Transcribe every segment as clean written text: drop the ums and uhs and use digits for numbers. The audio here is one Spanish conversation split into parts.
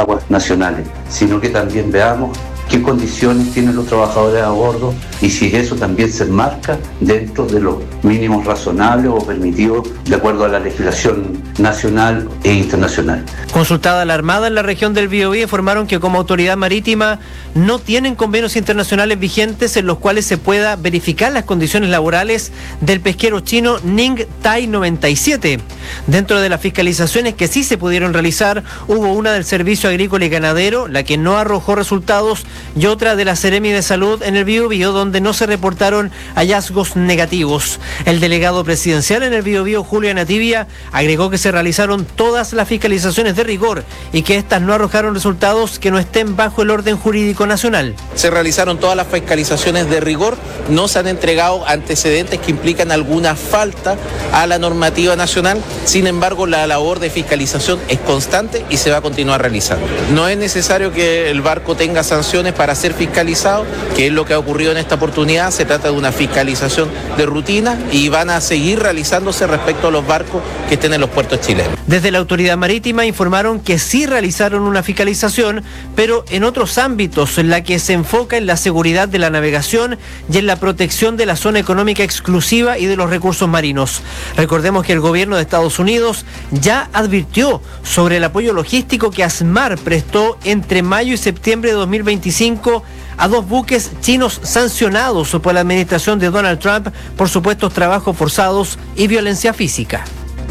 aguas nacionales, sino que también veamos qué condiciones tienen los trabajadores a bordo y si eso también se enmarca dentro de los mínimos razonables o permitidos de acuerdo a la legislación nacional e internacional. Consultada la Armada en la región del Biobío, informaron que como autoridad marítima no tienen convenios internacionales vigentes en los cuales se pueda verificar las condiciones laborales del pesquero chino Ning Tai 97. Dentro de las fiscalizaciones que sí se pudieron realizar, hubo una del Servicio Agrícola y Ganadero, la que no arrojó resultados, y otra de la Seremi de Salud en el Biobío, donde no se reportaron hallazgos negativos. El delegado presidencial en el Biobío, Julio Anativia, agregó que se realizaron todas las fiscalizaciones de rigor y que estas no arrojaron resultados que no estén bajo el orden jurídico nacional. Se realizaron todas las fiscalizaciones de rigor, no se han entregado antecedentes que implican alguna falta a la normativa nacional. Sin embargo, la labor de fiscalización es constante y se va a continuar realizando. No es necesario que el barco tenga sanciones para ser fiscalizado, que es lo que ha ocurrido en esta oportunidad. Se trata de una fiscalización de rutina y van a seguir realizándose respecto a los barcos que estén en los puertos chilenos. Desde la autoridad marítima informaron que sí realizaron una fiscalización, pero en otros ámbitos, en la que se enfoca en la seguridad de la navegación y en la protección de la zona económica exclusiva y de los recursos marinos. Recordemos que el gobierno de Estados Unidos ya advirtió sobre el apoyo logístico que ASMAR prestó entre mayo y septiembre de 2025 a 2 buques chinos sancionados por la administración de Donald Trump por supuestos trabajos forzados y violencia física.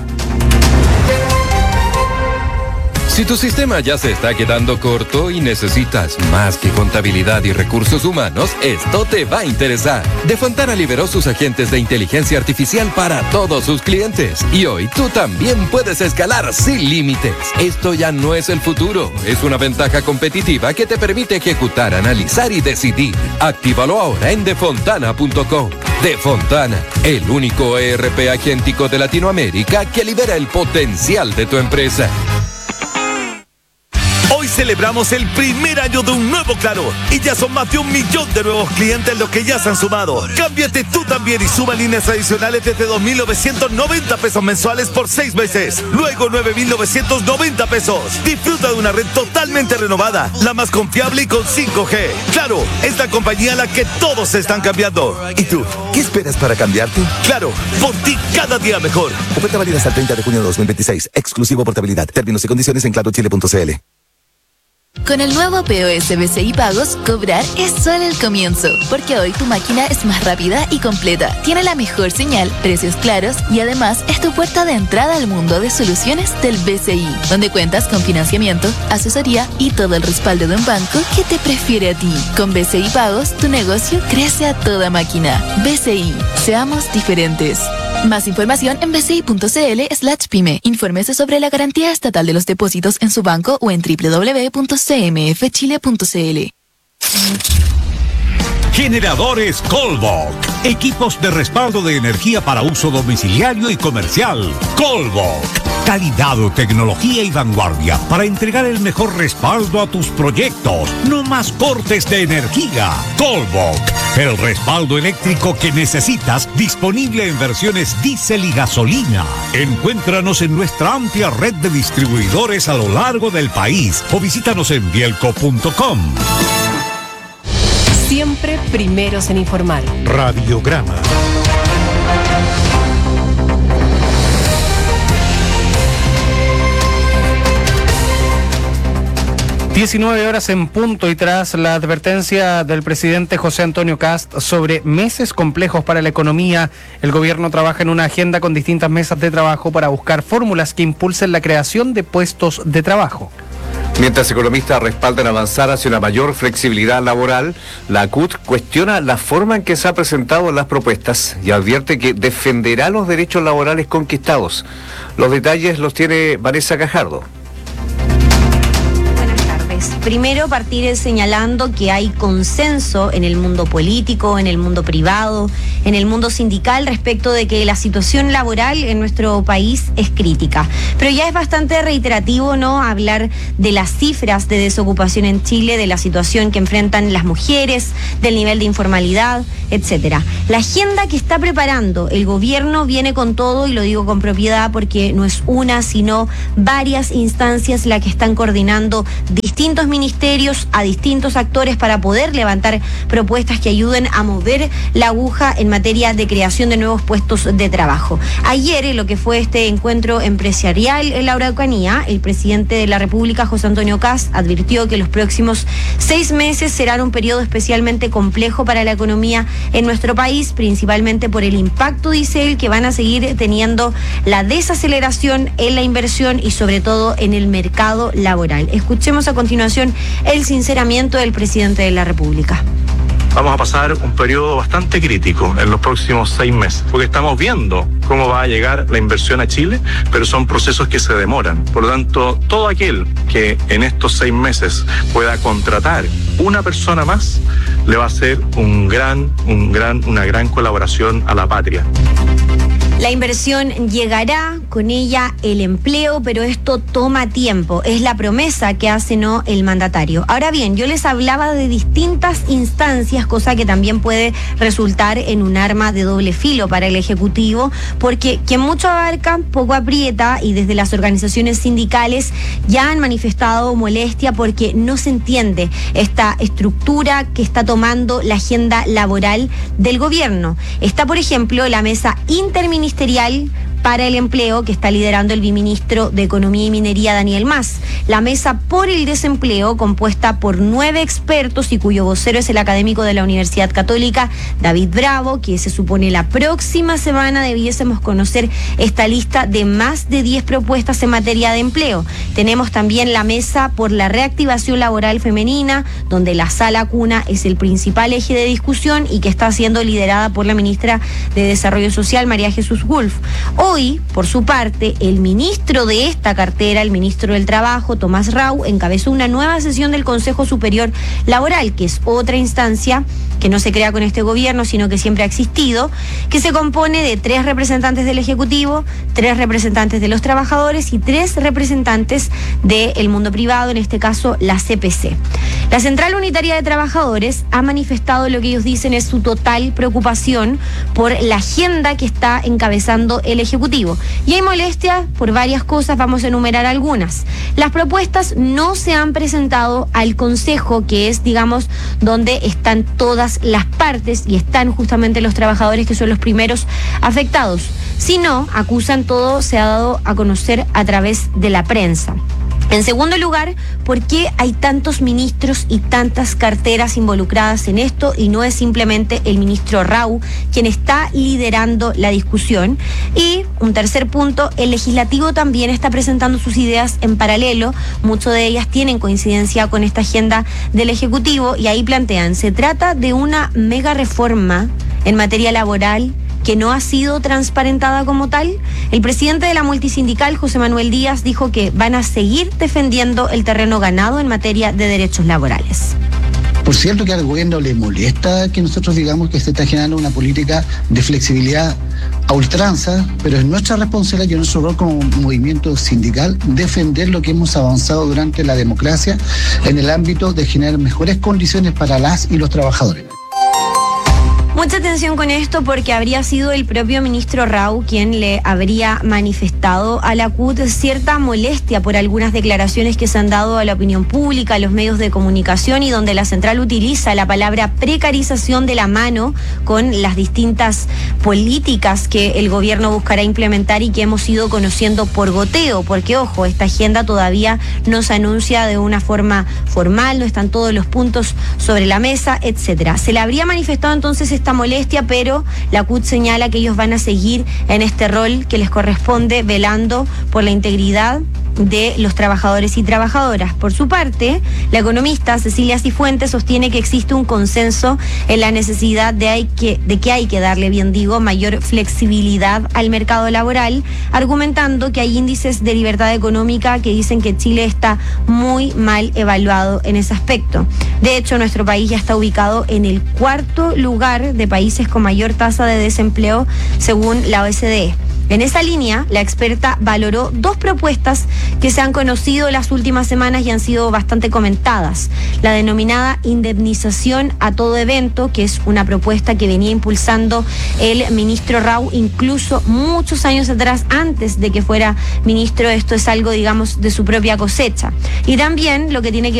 Si tu sistema ya se está quedando corto y necesitas más que contabilidad y recursos humanos, esto te va a interesar. Defontana liberó sus agentes de inteligencia artificial para todos sus clientes. Y hoy tú también puedes escalar sin límites. Esto ya no es el futuro. Es una ventaja competitiva que te permite ejecutar, analizar y decidir. Actívalo ahora en defontana.com. Defontana, el único ERP agéntico de Latinoamérica que libera el potencial de tu empresa. Hoy celebramos el primer año de un nuevo Claro y ya son más de 1 millón de nuevos clientes los que ya se han sumado. Cámbiate tú también y suma líneas adicionales desde 2.990 pesos mensuales por 6 meses. Luego 9.990 pesos. Disfruta de una red totalmente renovada, la más confiable y con 5G. Claro, es la compañía a la que todos se están cambiando. ¿Y tú? ¿Qué esperas para cambiarte? Claro, por ti cada día mejor. Oferta válida hasta el 30 de junio de 2026. Exclusivo portabilidad. Términos y condiciones en clarochile.cl. Con el nuevo POS BCI Pagos, cobrar es solo el comienzo, porque hoy tu máquina es más rápida y completa, tiene la mejor señal, precios claros y además es tu puerta de entrada al mundo de soluciones del BCI, donde cuentas con financiamiento, asesoría y todo el respaldo de un banco que te prefiere a ti. Con BCI Pagos, tu negocio crece a toda máquina. BCI, seamos diferentes. Más información en bci.cl/pyme. Infórmese sobre la garantía estatal de los depósitos en su banco o en www.cmfchile.cl. Generadores Colbok. Equipos de respaldo de energía para uso domiciliario y comercial. Colbok. Calidad, tecnología y vanguardia para entregar el mejor respaldo a tus proyectos. No más cortes de energía. Colbok. El respaldo eléctrico que necesitas, disponible en versiones diésel y gasolina. Encuéntranos en nuestra amplia red de distribuidores a lo largo del país o visítanos en bielco.com. Siempre primeros en informar. Radiograma. ...19 horas en punto y tras la advertencia del presidente José Antonio Kast sobre meses complejos para la economía, el gobierno trabaja en una agenda con distintas mesas de trabajo para buscar fórmulas que impulsen la creación de puestos de trabajo. Mientras economistas respaldan avanzar hacia una mayor flexibilidad laboral, la ACUT cuestiona la forma en que se han presentado las propuestas y advierte que defenderá los derechos laborales conquistados. Los detalles los tiene Vanessa Cajardo. Primero, partir señalando que hay consenso en el mundo político, en el mundo privado, en el mundo sindical respecto de que la situación laboral en nuestro país es crítica. Pero ya es bastante reiterativo, ¿no?, hablar de las cifras de desocupación en Chile, de la situación que enfrentan las mujeres, del nivel de informalidad, etcétera. La agenda que está preparando el gobierno viene con todo, y lo digo con propiedad porque no es una, sino varias instancias las que están coordinando distintas distintos ministerios, a distintos actores para poder levantar propuestas que ayuden a mover la aguja en materia de creación de nuevos puestos de trabajo. Ayer, en lo que fue este encuentro empresarial en la Araucanía, el presidente de la República, José Antonio Kast, advirtió que los próximos 6 meses serán un periodo especialmente complejo para la economía en nuestro país, principalmente por el impacto, dice él, que van a seguir teniendo la desaceleración en la inversión y sobre todo en el mercado laboral. Escuchemos a continuación el sinceramiento del presidente de la República. Vamos a pasar un periodo bastante crítico en los próximos 6 meses, porque estamos viendo cómo va a llegar la inversión a Chile, pero son procesos que se demoran. Por lo tanto, todo aquel que en estos 6 meses pueda contratar una persona más, le va a hacer una gran colaboración a la patria. La inversión llegará, con ella el empleo, pero esto toma tiempo. Es la promesa que hace el mandatario. Ahora bien, yo les hablaba de distintas instancias, cosa que también puede resultar en un arma de doble filo para el Ejecutivo, porque quien mucho abarca, poco aprieta, y desde las organizaciones sindicales ya han manifestado molestia porque no se entiende esta estructura que está tomando la agenda laboral del gobierno. Está, por ejemplo, la mesa interministerial para el empleo que está liderando el viceministro de Economía y Minería, Daniel Mas. La mesa por el desempleo, compuesta por 9 expertos y cuyo vocero es el académico de la Universidad Católica, David Bravo, que se supone la próxima semana debiésemos conocer esta lista de más de 10 propuestas en materia de empleo. Tenemos también la mesa por la reactivación laboral femenina, donde la sala cuna es el principal eje de discusión y que está siendo liderada por la ministra de Desarrollo Social, María Jesús Wolf. Hoy, por su parte, el ministro de esta cartera, el ministro del Trabajo, Tomás Rau, encabezó una nueva sesión del Consejo Superior Laboral, que es otra instancia que no se crea con este gobierno, sino que siempre ha existido, que se compone de 3 representantes del Ejecutivo, 3 representantes de los trabajadores y 3 representantes del mundo privado, en este caso la CPC. La Central Unitaria de Trabajadores ha manifestado lo que ellos dicen es su total preocupación por la agenda que está encabezando el Ejecutivo. Y hay molestia por varias cosas, vamos a enumerar algunas. Las propuestas no se han presentado al Consejo, que es, digamos, donde están todas las partes y están justamente los trabajadores, que son los primeros afectados. Si no, acusan, todo se ha dado a conocer a través de la prensa. En segundo lugar, ¿por qué hay tantos ministros y tantas carteras involucradas en esto y no es simplemente el ministro Rau quien está liderando la discusión? Y un tercer punto, el legislativo también está presentando sus ideas en paralelo, muchas de ellas tienen coincidencia con esta agenda del Ejecutivo y ahí plantean, se trata de una mega reforma en materia laboral que no ha sido transparentada como tal. El presidente de la multisindical, José Manuel Díaz, dijo que van a seguir defendiendo el terreno ganado en materia de derechos laborales. Por cierto que al gobierno le molesta que nosotros digamos que se está generando una política de flexibilidad a ultranza, pero es nuestra responsabilidad y nuestro rol como movimiento sindical defender lo que hemos avanzado durante la democracia en el ámbito de generar mejores condiciones para las y los trabajadores. Mucha atención con esto porque habría sido el propio ministro Rau quien le habría manifestado a la CUT cierta molestia por algunas declaraciones que se han dado a la opinión pública, a los medios de comunicación y donde la central utiliza la palabra precarización de la mano con las distintas políticas que el gobierno buscará implementar y que hemos ido conociendo por goteo, porque ojo, esta agenda todavía no se anuncia de una forma formal, no están todos los puntos sobre la mesa, etcétera. Se le habría manifestado entonces esta molestia, pero la CUT señala que ellos van a seguir en este rol que les corresponde, velando por la integridad de los trabajadores y trabajadoras. Por su parte, la economista Cecilia Cifuentes sostiene que existe un consenso en la necesidad de que hay que darle, bien digo, mayor flexibilidad al mercado laboral, argumentando que hay índices de libertad económica que dicen que Chile está muy mal evaluado en ese aspecto. De hecho, nuestro país ya está ubicado en el 4º lugar de países con mayor tasa de desempleo según la OCDE. En esa línea, la experta valoró 2 propuestas que se han conocido las últimas semanas y han sido bastante comentadas. La denominada indemnización a todo evento, que es una propuesta que venía impulsando el ministro Rau incluso muchos años atrás, antes de que fuera ministro. Esto es algo, digamos, de su propia cosecha. Y también lo que tiene que